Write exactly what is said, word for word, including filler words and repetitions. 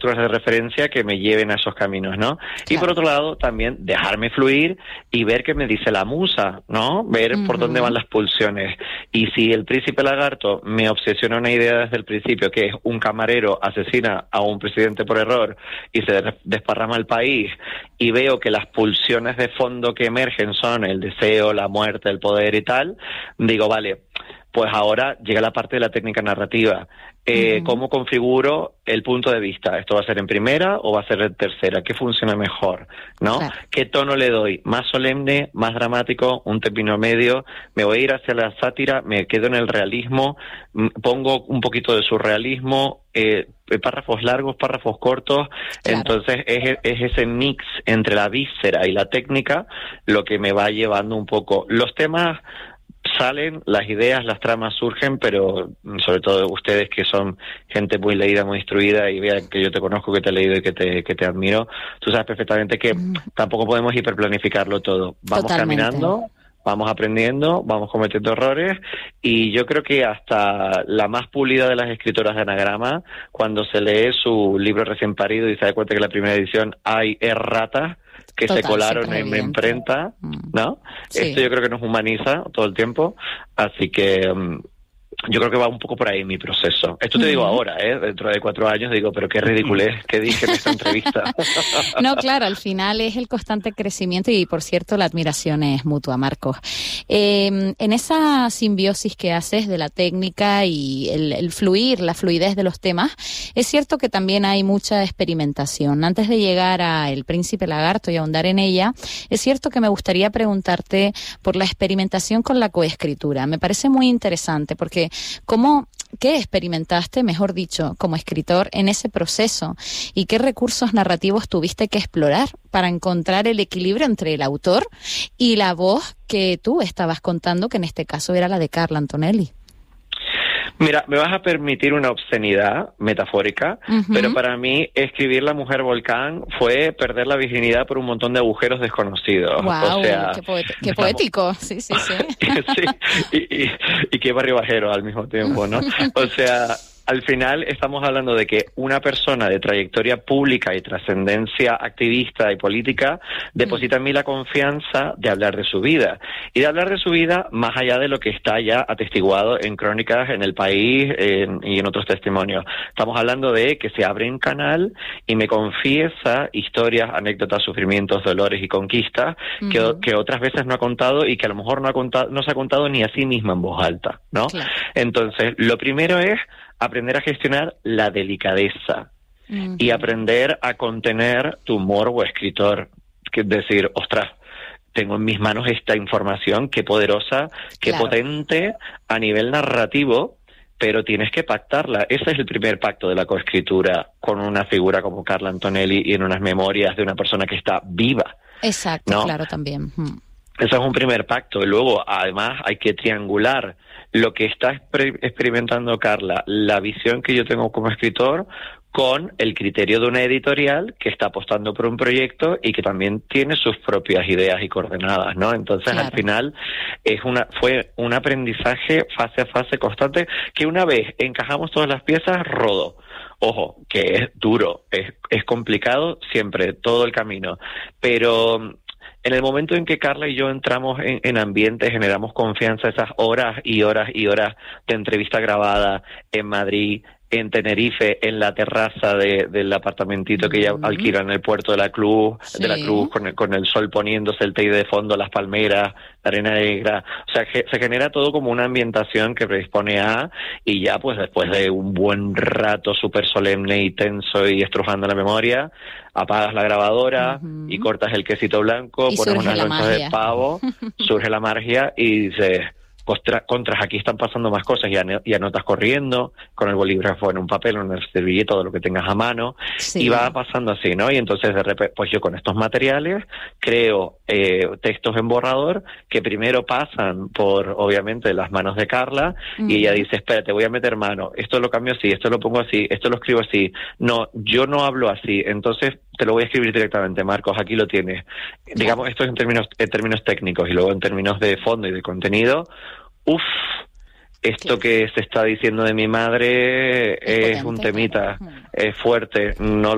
de referencia que me lleven a esos caminos, ¿no? Claro. Y por otro lado, también dejarme fluir y ver qué me dice la musa, ¿no? Ver uh-huh. por dónde van las pulsiones. Y si el príncipe lagarto me obsesiona una idea desde el principio, que es un camarero asesina a un presidente por error y se desparrama el país, y veo que las pulsiones de fondo que emergen son el deseo, la muerte, el poder y tal, digo, vale, pues ahora llega la parte de la técnica narrativa. Eh, uh-huh. ¿Cómo configuro el punto de vista? ¿Esto va a ser en primera o va a ser en tercera? ¿Qué funciona mejor? ¿No? Claro. ¿Qué tono le doy? ¿Más solemne? ¿Más dramático? ¿Un término medio? ¿Me voy a ir hacia la sátira? ¿Me quedo en el realismo? ¿Pongo un poquito de surrealismo? Eh, párrafos largos, párrafos cortos. Claro. Entonces es, es ese mix entre la víscera y la técnica lo que me va llevando un poco. Los temas salen, las ideas, las tramas surgen, pero sobre todo ustedes que son gente muy leída, muy instruida, y vea que yo te conozco, que te he leído y que te, que te admiro, tú sabes perfectamente que mm. tampoco podemos hiperplanificarlo todo. Vamos Totalmente. caminando, vamos aprendiendo, vamos cometiendo errores, y yo creo que hasta la más pulida de las escritoras de anagrama, cuando se lee su libro recién parido y se da cuenta que en la primera edición hay erratas que Total, se colaron en mi imprenta, ¿no? Sí. Esto yo creo que nos humaniza todo el tiempo, así que um, yo creo que va un poco por ahí mi proceso. Esto te uh-huh. digo ahora, ¿eh? Dentro de cuatro años digo, pero qué ridiculez que dije en esta entrevista. No, claro, al final es el constante crecimiento y, por cierto, la admiración es mutua, Marcos. Eh, en esa simbiosis que haces de la técnica y el, el fluir, la fluidez de los temas, es cierto que también hay mucha experimentación. Antes de llegar a El Príncipe Lagarto y ahondar en ella, es cierto que me gustaría preguntarte por la experimentación con la coescritura. Me parece muy interesante porque ¿cómo, qué experimentaste, mejor dicho, como escritor en ese proceso y qué recursos narrativos tuviste que explorar para encontrar el equilibrio entre el autor y la voz que tú estabas contando, que en este caso era la de Carla Antonelli? Mira, me vas a permitir una obscenidad metafórica, uh-huh. pero para mí escribir La Mujer Volcán fue perder la virginidad por un montón de agujeros desconocidos. Wow, o sea, qué, poet- qué poético, sí, sí, sí. sí y, y, y qué barrio bajero al mismo tiempo, ¿no? O sea, al final estamos hablando de que una persona de trayectoria pública y trascendencia activista y política deposita en mí la confianza de hablar de su vida. Y de hablar de su vida más allá de lo que está ya atestiguado en crónicas en El País en, y en otros testimonios. Estamos hablando de que se abre un canal y me confiesa historias, anécdotas, sufrimientos, dolores y conquistas uh-huh. que, que otras veces no ha contado y que a lo mejor no ha contado, no se ha contado ni a sí misma en voz alta, ¿no? Claro. Entonces, lo primero es aprender a gestionar la delicadeza uh-huh. y aprender a contener tu morbo escritor. Que es decir, ostras, tengo en mis manos esta información, qué poderosa, qué claro. potente a nivel narrativo, pero tienes que pactarla. Ese es el primer pacto de la coescritura con una figura como Carla Antonelli y en unas memorias de una persona que está viva. Exacto, ¿no? Claro, también. Hmm. Eso es un primer pacto. Y luego, además, hay que triangular lo que está exper- experimentando Carla, la visión que yo tengo como escritor, con el criterio de una editorial que está apostando por un proyecto y que también tiene sus propias ideas y coordenadas, ¿no? Entonces, claro. al final, es una fue un aprendizaje fase a fase constante que una vez encajamos todas las piezas, rodó. Ojo, que es duro, es, es complicado siempre, todo el camino, pero en el momento en que Carla y yo entramos en, en ambiente, generamos confianza, esas horas y horas y horas de entrevista grabada en Madrid, en Tenerife, en la terraza de, del apartamentito que ella uh-huh. alquila en el puerto de la Cruz, sí. de la Cruz, con el, con el sol poniéndose, el teide de fondo, las palmeras, la arena negra. O sea, que se genera todo como una ambientación que predispone a, y ya pues después de un buen rato súper solemne y tenso y estrujando la memoria, apagas la grabadora uh-huh. y cortas el quesito blanco, y pones unas lonchas magia. de pavo, surge la magia y dices... Contra, contras, aquí están pasando más cosas y, an- y anotas corriendo, con el bolígrafo en un papel, en una servilleta, todo lo que tengas a mano, sí. y va pasando así, ¿no? Y entonces, de repente, pues yo con estos materiales creo eh, textos en borrador que primero pasan por, obviamente, las manos de Carla, mm. y ella dice, espérate, voy a meter mano, esto lo cambio así, esto lo pongo así, esto lo escribo así. No, yo no hablo así, entonces te lo voy a escribir directamente, Marcos, aquí lo tienes. Digamos, esto es en términos, en términos técnicos, y luego en términos de fondo y de contenido. Uf, esto que se está diciendo de mi madre es, es potente, un temita, claro. Es fuerte, no